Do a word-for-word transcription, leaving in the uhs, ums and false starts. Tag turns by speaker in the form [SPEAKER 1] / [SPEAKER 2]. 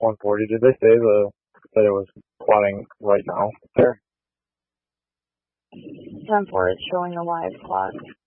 [SPEAKER 1] one forty. Did they say the that it was plotting right now there?
[SPEAKER 2] ten four, it's showing a live clock.